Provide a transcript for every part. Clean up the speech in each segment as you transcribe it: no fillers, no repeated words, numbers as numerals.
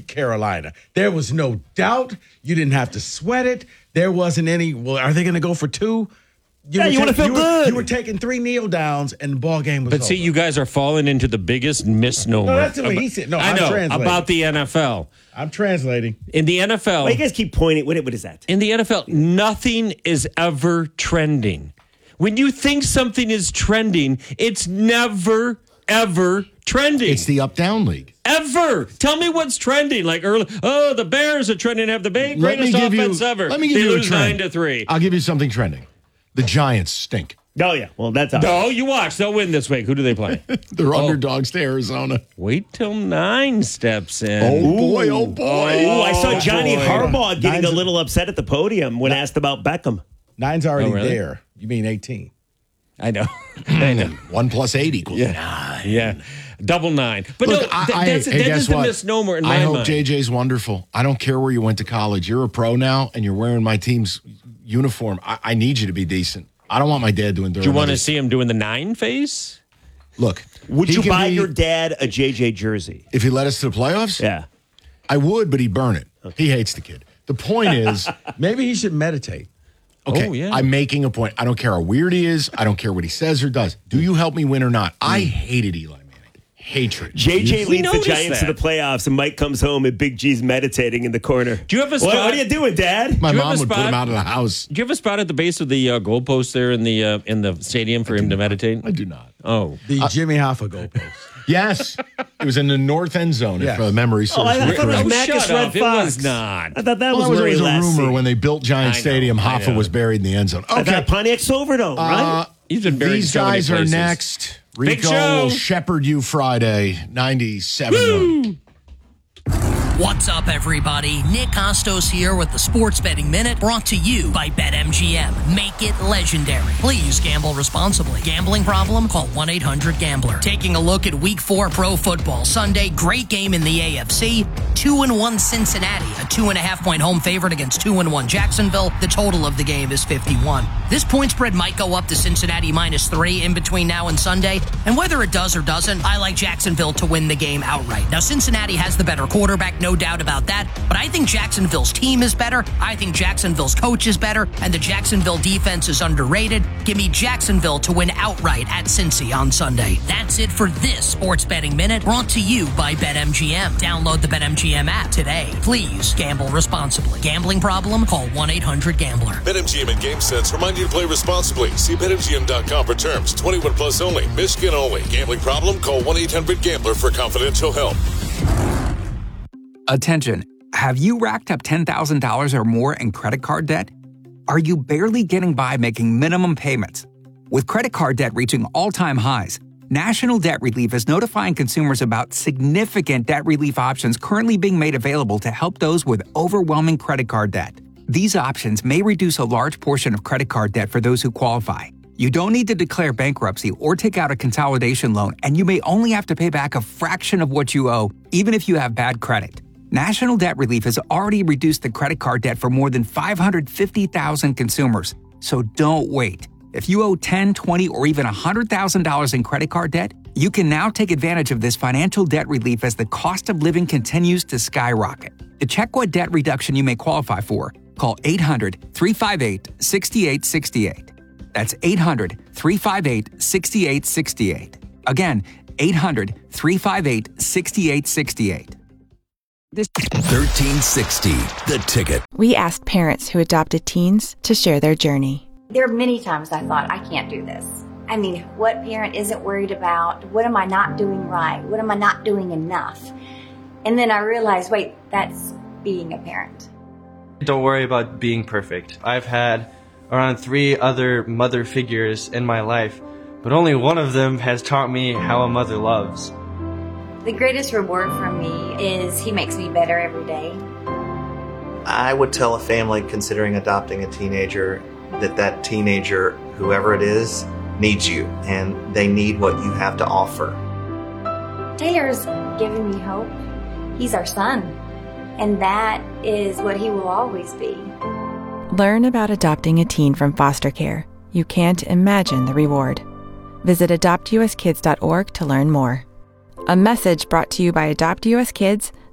Carolina. There was no doubt. You didn't have to sweat it. There wasn't any, well, are they going to go for 2? You want to feel good. You were taking 3 kneel downs, and the ball game was over. But see, you guys are falling into the biggest misnomer. No, that's what he said. No, I I'm know, translating. about the NFL. I'm translating. In the NFL. Well, you guys keep pointing. What is that? In the NFL, nothing is ever trending. When you think something is trending, it's never, ever trending. It's the up-down league. Ever. Tell me what's trending. Like early, the Bears are trending to have the greatest offense ever. Let me give they you lose a trend. 9-3. I'll give you something trending. The Giants stink. Oh, yeah. Well, that's obvious. No, you watch. They'll win this week. Who do they play? They're underdogs to Arizona. Wait till 9 steps in. Oh, boy. Oh, boy. Oh, I saw Johnny Harbaugh getting a Nine's- little upset at the podium when asked about Beckham. 9's already really? there. You mean 18? I know. I know. 1 + 8 = 9. Yeah. Double 9. But Look, no, that's guess the what? misnomer in my I hope mind. JJ's wonderful. I don't care where you went to college. You're a pro now, and you're wearing my team's uniform. I need you to be decent. I don't want my dad to endure. Do you want to see him doing the 9 face? Look, Would he you can buy be- your dad a JJ jersey? if he led us to the playoffs? Yeah. I would, but he'd burn it. He hates the kid. The point is, Maybe he should meditate. okay, Oh, yeah. I'm making a point. I don't care how weird he is. I don't care what he says or does. Do you help me win or not? I hated Eli Manning. Hatred. JJ We leads the noticed Giants that. to the playoffs, and Mike comes home and Big G's meditating in the corner. Do you have a What spot? are you doing, Dad? My Do you have mom a would put spot? him out of the house. Do you have a spot at the base of the goalpost there in the stadium for him to meditate? I do not. Oh. The Jimmy Hoffa goalpost. Yes. It was in the north end zone, Yes. if memory serves I me thought it was correct. Marcus shut Red up. It Fox. was not. I thought that Well, was that was where he always a last rumor seen. when they built Giant I know, Stadium. I Hoffa know. was buried in the end zone. I Okay. thought Pontiac Silverdome, right? He's been buried These so many guys are places. next. Big Rico show. will shepherd you Friday, 97-1. What's up, everybody? Nick Costos here with the Sports Betting Minute, brought to you by BetMGM. Make it legendary. Please gamble responsibly. Gambling problem? Call 1-800-GAMBLER. Taking a look at Week 4 pro football Sunday. Great game in the AFC. 2-1 Cincinnati, a 2.5-point home favorite against 2-1 Jacksonville. The total of the game is 51. This point spread might go up to Cincinnati -3 in between now and Sunday. And whether it does or doesn't, I like Jacksonville to win the game outright. Now, Cincinnati has the better quarterback, no doubt about that. But I think Jacksonville's team is better. I think Jacksonville's coach is better. And the Jacksonville defense is underrated. Give me Jacksonville to win outright at Cincy on Sunday. That's it for this Sports Betting Minute, brought to you by BetMGM. Download the BetMGM app today. Please gamble responsibly. Gambling problem? Call 1-800-GAMBLER. BetMGM and GameSense remind you to play responsibly. See BetMGM.com for terms. 21 plus only. Michigan only. Gambling problem? Call 1-800-GAMBLER for confidential help. Attention, have you racked up $10,000 or more in credit card debt? Are you barely getting by making minimum payments? With credit card debt reaching all-time highs, National Debt Relief is notifying consumers about significant debt relief options currently being made available to help those with overwhelming credit card debt. These options may reduce a large portion of credit card debt for those who qualify. You don't need to declare bankruptcy or take out a consolidation loan, and you may only have to pay back a fraction of what you owe, even if you have bad credit. National Debt Relief has already reduced the credit card debt for more than 550,000 consumers. So don't wait. If you owe $10,000, $20,000, or even $100,000 in credit card debt, you can now take advantage of this financial debt relief as the cost of living continues to skyrocket. To check what debt reduction you may qualify for, call 800-358-6868. That's 800-358-6868. Again, 800-358-6868. 1360, The Ticket. We asked parents who adopted teens to share their journey. There are many times I thought, I can't do this. I mean, what parent isn't worried about, what am I not doing right? What am I not doing enough? And then I realized, wait, that's being a parent. Don't worry about being perfect. I've had around 3 other mother figures in my life, but only one of them has taught me how a mother loves. The greatest reward for me is he makes me better every day. I would tell a family considering adopting a teenager that teenager, whoever it is, needs you, and they need what you have to offer. Taylor's given me hope. He's our son, and that is what he will always be. Learn about adopting a teen from foster care. You can't imagine the reward. Visit adoptuskids.org to learn more. A message brought to you by Adopt US Kids,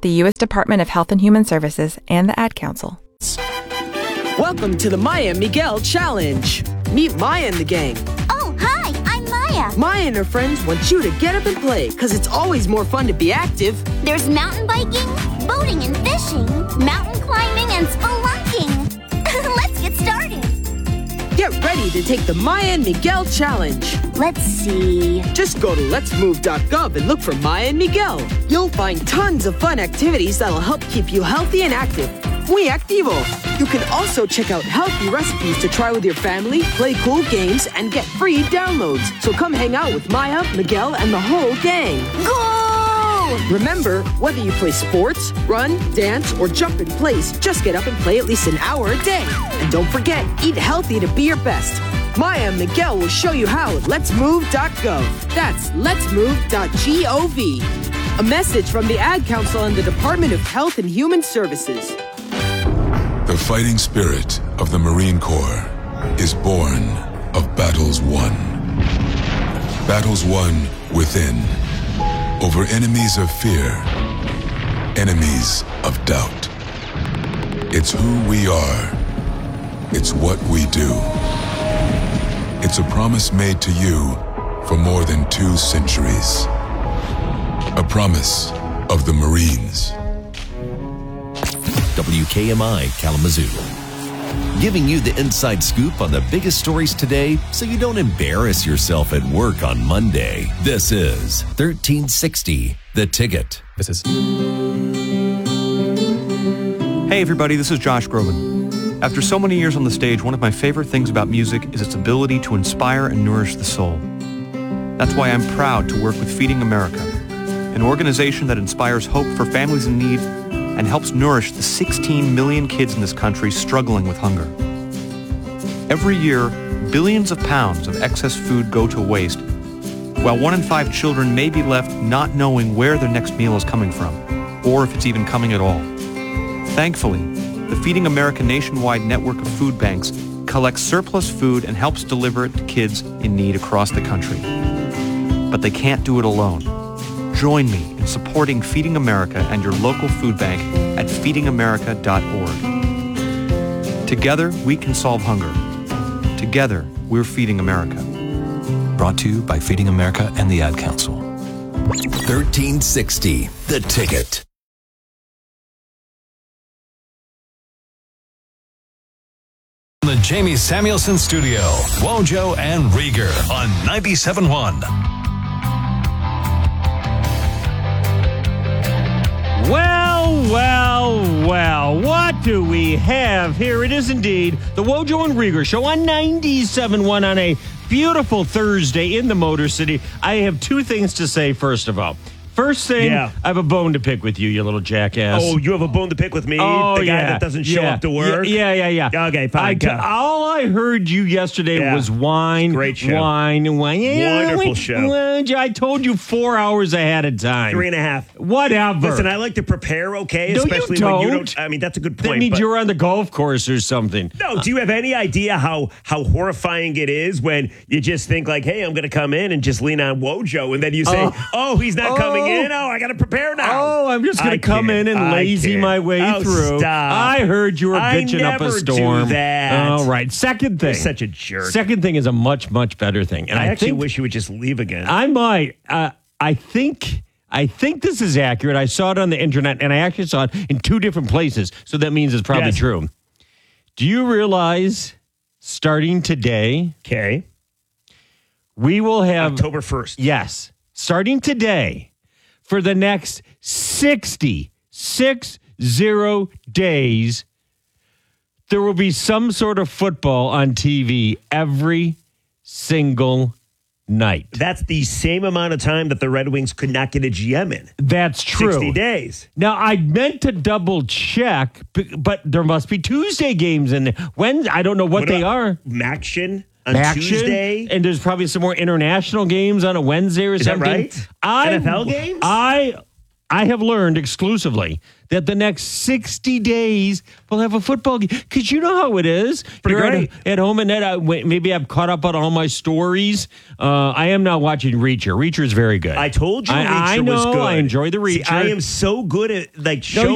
the U.S. Department of Health and Human Services, and the Ad Council. Welcome to the Maya Miguel Challenge. Meet Maya and the gang. Oh, hi, I'm Maya. Maya and her friends want you to get up and play, because it's always more fun to be active. There's mountain biking, boating and fishing, mountain climbing and spelunking. Let's get started. Get ready to take the Maya and Miguel Challenge. Let's see. Just go to letsmove.gov and look for Maya and Miguel. You'll find tons of fun activities that'll help keep you healthy and active. Muy activo. You can also check out healthy recipes to try with your family, play cool games, and get free downloads. So come hang out with Maya, Miguel, and the whole gang. Go! Remember, whether you play sports, run, dance, or jump in place, just get up and play at least an hour a day. And don't forget, eat healthy to be your best. Maya and Miguel will show you how at letsmove.gov. That's letsmove.gov. A message from the Ad Council and the Department of Health and Human Services. The fighting spirit of the Marine Corps is born of battles won. Battles won within, over enemies of fear, enemies of doubt. It's who we are. It's what we do. It's a promise made to you for more than 2 centuries. A promise of the Marines. WKMI Kalamazoo. Giving you the inside scoop on the biggest stories today so you don't embarrass yourself at work on Monday. This is 1360, The Ticket. Hey everybody, this is Josh Groban. After so many years on the stage, one of my favorite things about music is its ability to inspire and nourish the soul. That's why I'm proud to work with Feeding America, an organization that inspires hope for families in need and helps nourish the 16 million kids in this country struggling with hunger. Every year, billions of pounds of excess food go to waste, while 1 in 5 children may be left not knowing where their next meal is coming from, or if it's even coming at all. Thankfully, the Feeding America nationwide network of food banks collects surplus food and helps deliver it to kids in need across the country. But they can't do it alone. Join me in supporting Feeding America and your local food bank at feedingamerica.org. Together, we can solve hunger. Together, we're Feeding America. Brought to you by Feeding America and the Ad Council. 1360, The Ticket. The Jamie Samuelson Studio, Wojo and Rieger on 97.1. Well, what do we have here? It is indeed the Wojo and Rieger Show on 97.1 on a beautiful Thursday in the Motor City. I have 2 things to say, first of all. First thing, I have a bone to pick with you, you little jackass. Oh, you have a bone to pick with me? Oh, the guy that doesn't show up to work? Yeah. Okay, fine. All I heard you yesterday was whine. Great show. Whine. Wonderful show. I told you 4 hours ahead of time. 3.5. Whatever. Listen, I like to prepare, okay? No, especially you when you don't. don't. I mean, that's a good point. That means you were on the golf course or something. No, do you have any idea how horrifying it is when you just think like, hey, I'm going to come in and just lean on Wojo, and then you say, oh, he's not coming in? Oh, I got to prepare now. Oh, I'm just going to come in and lazy my way through. Stop. I heard you were bitching up a storm. Do that. All right. Second thing. You're such a jerk. Second thing is a much, much better thing. And I actually wish you would just leave again. I might. I think this is accurate. I saw it on the internet, and I actually saw it in 2 different places. So that means it's probably true. Do you realize starting today, we will have October 1st. Yes. Starting today, for the next 60 days, there will be some sort of football on TV every single night. That's the same amount of time that the Red Wings could not get a GM in. That's true. 60 days. Now, I meant to double check, but there must be Tuesday games in there. When? I don't know what they are. Maction on Tuesday. And there's probably some more international games on a Wednesday or something. Is that right? NFL games? I have learned exclusively that the next 60 days we'll have a football game. Because you know how it is. Pretty You're great. at home, and then maybe I've caught up on all my stories. I am now watching Reacher. Reacher is very good. I told you Reacher I know, was good. I enjoy the Reacher. See, I am so good at like No,